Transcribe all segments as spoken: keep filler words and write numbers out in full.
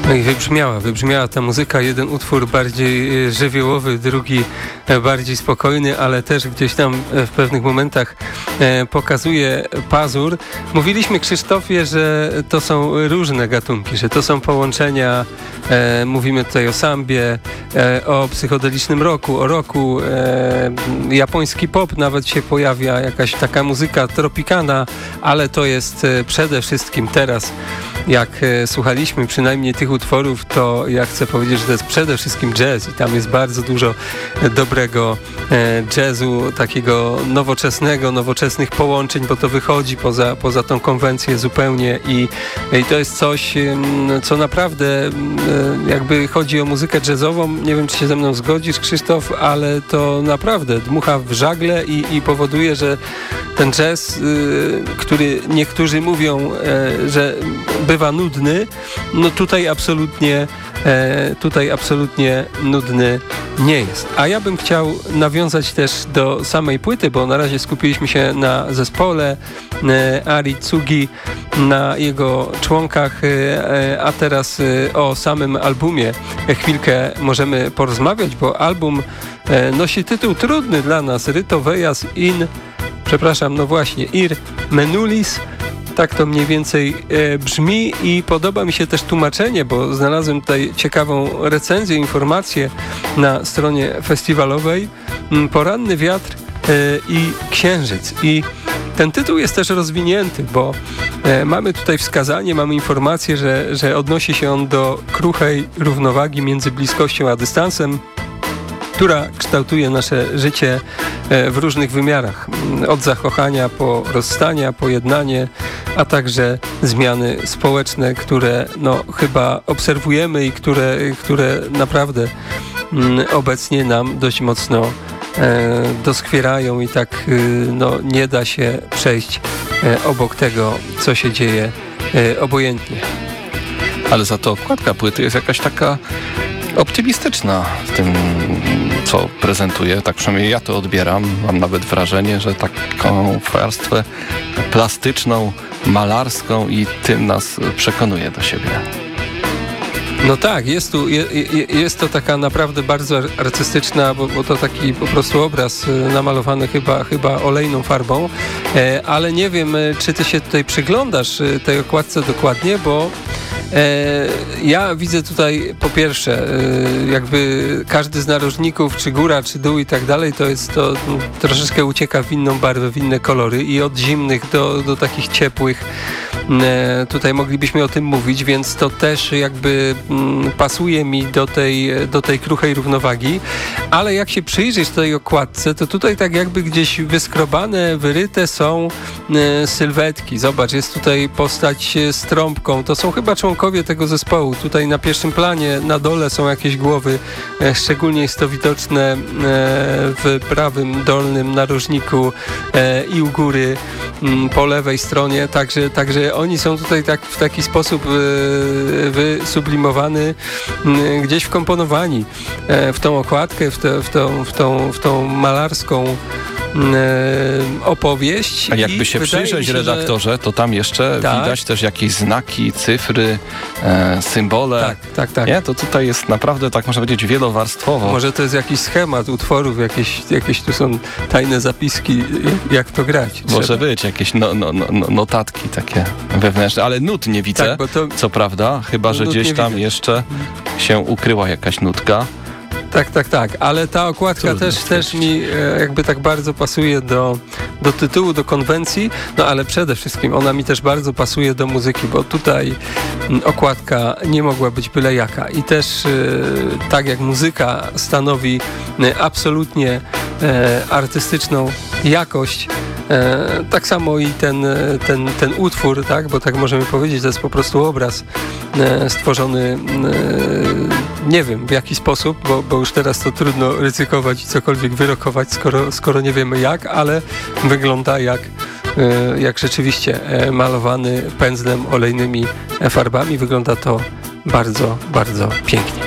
No i wybrzmiała, wybrzmiała ta muzyka, jeden utwór bardziej żywiołowy, drugi bardziej spokojny, ale też gdzieś tam w pewnych momentach pokazuje pazur. Mówiliśmy, Krzysztofie, że to są różne gatunki, że to są połączenia, e, mówimy tutaj o sambie, e, o psychodelicznym rocku, o rocku, e, japoński pop nawet się pojawia, jakaś taka muzyka tropikana, ale to jest e, przede wszystkim teraz, jak e, słuchaliśmy przynajmniej tych utworów, to ja chcę powiedzieć, że to jest przede wszystkim jazz i tam jest bardzo dużo dobrego e, jazzu, takiego nowoczesnego, nowoczesnych połączeń, bo to wychodzi poza, poza tą konwencję zupełnie i, i to jest coś, e, co naprawdę e, jakby chodzi o muzykę jazzową, nie wiem, czy się ze mną zgodzisz, Krzysztof, ale to naprawdę dmucha w żagle i, i powoduje, że ten jazz, e, który niektórzy mówią, e, że bywa nudny, no tutaj absolutnie e, tutaj absolutnie nudny nie jest. A ja bym chciał nawiązać też do samej płyty, bo na razie skupiliśmy się na zespole e, Ari Tsugi, na jego członkach, e, a teraz e, o samym albumie chwilkę możemy porozmawiać, bo album e, nosi tytuł trudny dla nas, Ryto Vejas in, przepraszam, no właśnie, Ir Menulis. Tak to mniej więcej e, brzmi i podoba mi się też tłumaczenie, bo znalazłem tutaj ciekawą recenzję, informację na stronie festiwalowej. Poranny wiatr e, i księżyc. I ten tytuł jest też rozwinięty, bo e, mamy tutaj wskazanie, mamy informację, że, że odnosi się on do kruchej równowagi między bliskością a dystansem, która kształtuje nasze życie w różnych wymiarach. Od zakochania po rozstania, pojednanie, a także zmiany społeczne, które no, chyba obserwujemy i które, które naprawdę obecnie nam dość mocno e, doskwierają i tak no, nie da się przejść e, obok tego, co się dzieje e, obojętnie. Ale za to okładka płyty jest jakaś taka optymistyczna w tym, co prezentuje. Tak przynajmniej ja to odbieram. Mam nawet wrażenie, że taką warstwę plastyczną, malarską i tym nas przekonuje do siebie. No tak, jest tu, je, jest to taka naprawdę bardzo artystyczna, bo, bo to taki po prostu obraz namalowany chyba, chyba olejną farbą, ale nie wiem, czy ty się tutaj przyglądasz tej okładce dokładnie, bo E, ja widzę tutaj po pierwsze e, jakby każdy z narożników, czy góra, czy dół i tak dalej, to jest to no, troszeczkę ucieka w inną barwę, w inne kolory i od zimnych do, do takich ciepłych e, tutaj moglibyśmy o tym mówić, więc to też jakby m, pasuje mi do tej, do tej kruchej równowagi, ale jak się przyjrzysz tej okładce, to tutaj tak jakby gdzieś wyskrobane, wyryte są e, sylwetki. Zobacz, jest tutaj postać z trąbką, to są chyba członkowie tego zespołu. Tutaj na pierwszym planie, na dole są jakieś głowy, e, szczególnie jest to widoczne e, w prawym dolnym narożniku e, i u góry m, po lewej stronie, także, także oni są tutaj tak, w taki sposób e, wysublimowany, m, gdzieś wkomponowani e, w tą okładkę, w, te, w, tą, w, tą, w tą malarską opowieść. A jakby się przyjrzeć, się, redaktorze, że... to tam jeszcze tak. widać też jakieś znaki, cyfry, e, symbole. Tak, tak, tak. Nie? To tutaj jest naprawdę, tak można powiedzieć, wielowarstwowo. Może to jest jakiś schemat utworów, jakieś, jakieś tu są tajne zapiski, jak to grać. Może trzeba. być, jakieś no, no, no, notatki takie wewnętrzne, ale nut nie widzę, tak, bo to... co prawda, chyba, że gdzieś tam widzę. jeszcze się ukryła jakaś nutka. Tak, tak, tak, ale ta okładka też, też mi e, jakby tak bardzo pasuje do, do tytułu, do konwencji, no ale przede wszystkim ona mi też bardzo pasuje do muzyki, bo tutaj m, okładka nie mogła być byle jaka i też e, tak jak muzyka stanowi e, absolutnie e, artystyczną jakość, E, tak samo i ten, ten, ten utwór, tak, bo tak możemy powiedzieć, to jest po prostu obraz e, stworzony e, nie wiem w jaki sposób, bo, bo już teraz to trudno ryzykować i cokolwiek wyrokować, skoro, skoro nie wiemy jak, ale wygląda jak, e, jak rzeczywiście e, malowany pędzlem, olejnymi farbami. Wygląda to bardzo, bardzo pięknie.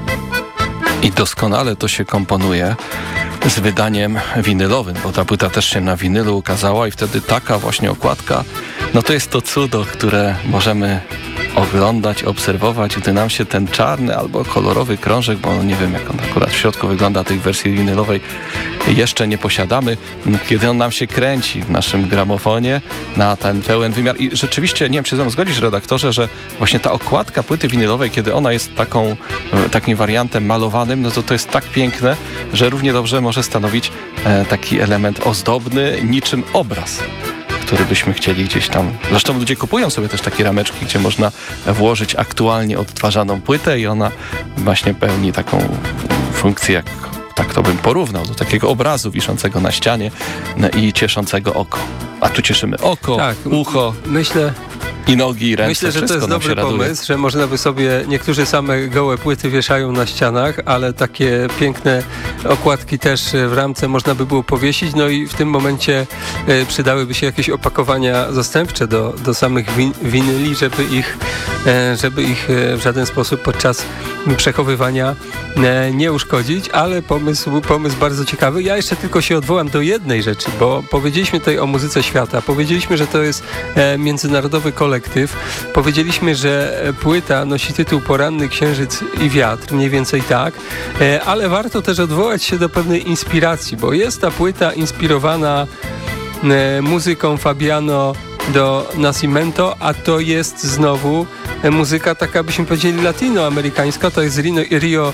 I doskonale to się komponuje z wydaniem winylowym, bo ta płyta też się na winylu ukazała i wtedy taka właśnie okładka, no to jest to cudo, które możemy oglądać, obserwować, gdy nam się ten czarny albo kolorowy krążek, bo nie wiem, jak on akurat w środku wygląda tej wersji winylowej, jeszcze nie posiadamy, kiedy on nam się kręci w naszym gramofonie na ten pełen wymiar. I rzeczywiście, nie wiem, czy ze mną zgodzisz, redaktorze, że właśnie ta okładka płyty winylowej, kiedy ona jest taką, takim wariantem malowanym, no to to jest tak piękne, że równie dobrze może stanowić e, taki element ozdobny, niczym obraz, który byśmy chcieli gdzieś tam... Zresztą ludzie kupują sobie też takie rameczki, gdzie można włożyć aktualnie odtwarzaną płytę i ona właśnie pełni taką funkcję, jak tak to bym porównał, do takiego obrazu wiszącego na ścianie i cieszącego oko. A tu cieszymy oko, tak, ucho myślę, i nogi, i ręce. Myślę, że to jest dobry raduje. pomysł, że można by sobie, niektórzy same gołe płyty wieszają na ścianach, ale takie piękne okładki też w ramce można by było powiesić, no i w tym momencie y, przydałyby się jakieś opakowania zastępcze do, do samych win, winyli, żeby ich, y, żeby ich y, w żaden sposób podczas przechowywania y, nie uszkodzić, ale pomysł, pomysł bardzo ciekawy. Ja jeszcze tylko się odwołam do jednej rzeczy, bo powiedzieliśmy tutaj o muzyce świata, powiedzieliśmy, że to jest y, międzynarodowy kolektyw. Powiedzieliśmy, że płyta nosi tytuł Poranny Księżyc i Wiatr, mniej więcej tak, ale warto też odwołać się do pewnej inspiracji, bo jest ta płyta inspirowana muzyką Fabiano do Nascimento, a to jest znowu muzyka taka, byśmy powiedzieli, latinoamerykańska, to jest Rio, Rio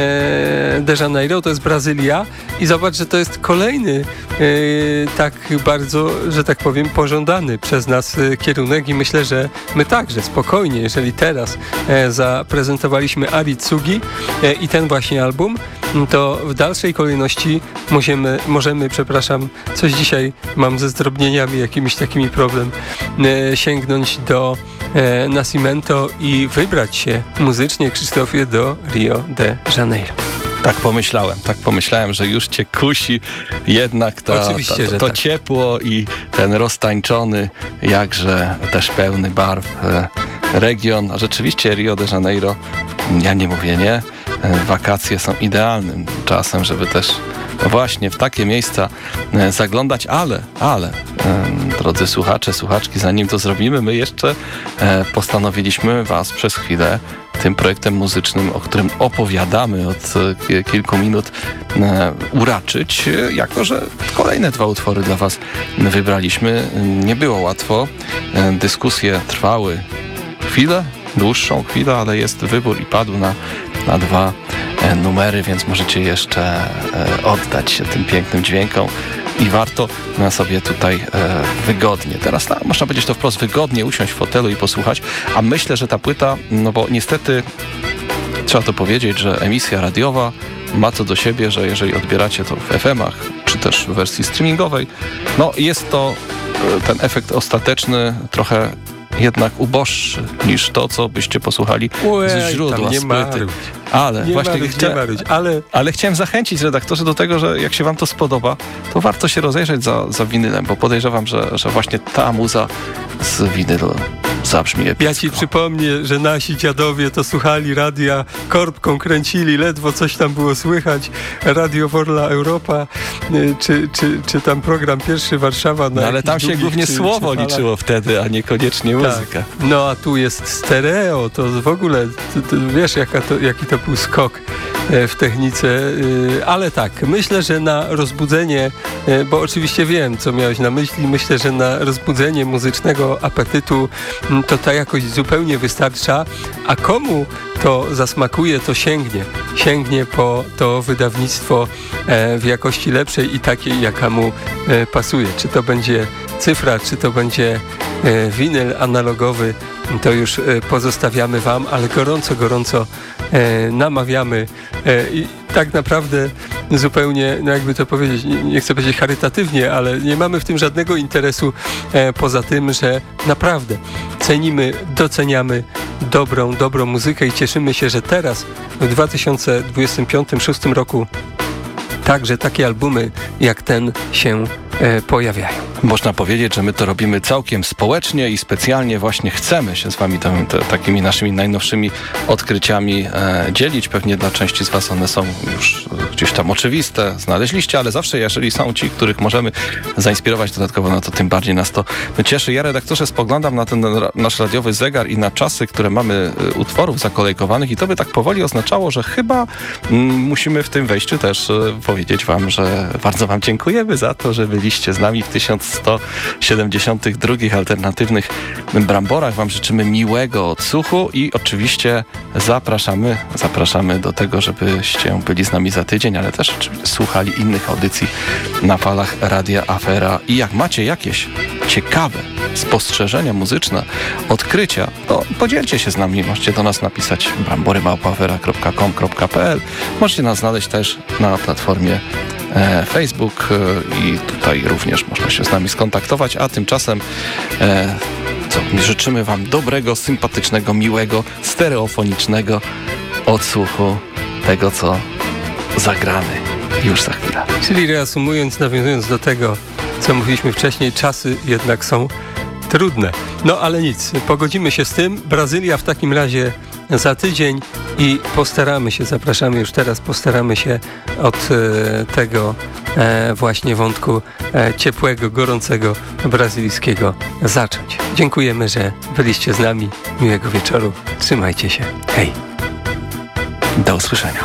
de Janeiro, to jest Brazylia i zobacz, że to jest kolejny e, tak bardzo, że tak powiem, pożądany przez nas e, kierunek i myślę, że my także spokojnie, jeżeli teraz e, zaprezentowaliśmy Ari Tsugi e, i ten właśnie album, to w dalszej kolejności możemy, możemy, przepraszam, coś dzisiaj mam ze zdrobnieniami, jakimiś takimi problem, e, sięgnąć do e, Nascimento i wybrać się muzycznie, Krzysztofie, do Rio de Janeiro. Tak pomyślałem, tak pomyślałem, że już cię kusi jednak ta, Oczywiście, ta, to, że to tak. ciepło i ten roztańczony, jakże też pełny barw e, region. A rzeczywiście Rio de Janeiro, ja nie mówię nie, e, wakacje są idealnym czasem, żeby też właśnie w takie miejsca e, zaglądać, ale, ale, e, drodzy słuchacze, słuchaczki, zanim to zrobimy, my jeszcze e, postanowiliśmy was przez chwilę tym projektem muzycznym, o którym opowiadamy od e, kilku minut, e, uraczyć, e, jako że kolejne dwa utwory dla was wybraliśmy. Nie było łatwo, e, dyskusje trwały chwilę, dłuższą chwilę, ale jest wybór i padł na, na dwa e, numery, więc możecie jeszcze e, oddać się tym pięknym dźwiękom i warto na sobie tutaj e, wygodnie, teraz no, można powiedzieć to wprost, wygodnie usiąść w fotelu i posłuchać, a myślę, że ta płyta, no bo niestety trzeba to powiedzieć, że emisja radiowa ma to do siebie, że jeżeli odbieracie to w F M-ach, czy też w wersji streamingowej, no jest to e, ten efekt ostateczny trochę jednak uboższy niż to, co byście posłuchali Ujej, ze źródła, nie z płyty. maruć. Ale nie właśnie maruć, chcia... nie maruć, ale... ale chciałem zachęcić redaktorzy do tego, że jak się wam to spodoba, to warto się rozejrzeć za, za winylem, bo podejrzewam, że, że właśnie ta muza z winylu zabrzmi epicko. Ja ci przypomnę, że nasi dziadowie to słuchali radia, korbką kręcili, ledwo coś tam było słychać, Radio Wolna Europa, czy, czy, czy tam program Pierwszy Warszawa. Na no, ale tam się długich, głównie czy, słowo czy liczyło wtedy, a niekoniecznie tak. muzyka. No a tu jest stereo, to w ogóle, to, to wiesz jaka to, jaki to był skok w technice, ale tak, myślę, że na rozbudzenie, bo oczywiście wiem, co miałeś na myśli, myślę, że na rozbudzenie muzycznego apetytu to ta jakość zupełnie wystarcza, a komu to zasmakuje, to sięgnie. Sięgnie po to wydawnictwo w jakości lepszej i takiej, jaka mu pasuje. Czy to będzie cyfra, czy to będzie winyl analogowy, to już pozostawiamy wam, ale gorąco, gorąco namawiamy i tak naprawdę zupełnie, no jakby to powiedzieć, nie, nie chcę powiedzieć charytatywnie, ale nie mamy w tym żadnego interesu e, poza tym, że naprawdę cenimy, doceniamy dobrą, dobrą muzykę i cieszymy się, że teraz w dwa tysiące dwudziestym piątym do dwa tysiące dwudziestego szóstego roku także takie albumy jak ten się e, pojawiają. Można powiedzieć, że my to robimy całkiem społecznie i specjalnie właśnie chcemy się z wami tam, te, takimi naszymi najnowszymi odkryciami e, dzielić. Pewnie dla części z was one są już gdzieś tam oczywiste, znaleźliście, ale zawsze jeżeli są ci, których możemy zainspirować dodatkowo, no to tym bardziej nas to cieszy. Ja, redaktorze, spoglądam na ten ra- nasz radiowy zegar i na czasy, które mamy e, utworów zakolejkowanych i to by tak powoli oznaczało, że chyba mm, musimy w tym wejściu też e, powiedzieć wam, że bardzo wam dziękujemy za to, że byliście z nami w tysiąc sto siedemdziesiątych drugich alternatywnych Bramborach. Wam życzymy miłego odsłuchu i oczywiście zapraszamy, zapraszamy do tego, żebyście byli z nami za tydzień, ale też oczywiście słuchali innych audycji na falach Radia Afera. I jak macie jakieś ciekawe spostrzeżenia muzyczne, odkrycia, to podzielcie się z nami. Możecie do nas napisać brambory małpa afera kropka com kropka pe el. Możecie nas znaleźć też na platformie e, Facebook e, i tutaj również można się z nami skontaktować, a tymczasem e, co, życzymy wam dobrego, sympatycznego, miłego, stereofonicznego odsłuchu tego, co zagramy już za chwilę. Czyli reasumując, nawiązując do tego, co mówiliśmy wcześniej, czasy jednak są trudne. No ale nic, pogodzimy się z tym. Brazylia w takim razie za tydzień i postaramy się, zapraszamy już teraz, postaramy się od e, tego e, właśnie wątku e, ciepłego, gorącego, brazylijskiego zacząć. Dziękujemy, że byliście z nami. Miłego wieczoru. Trzymajcie się. Hej. Do usłyszenia.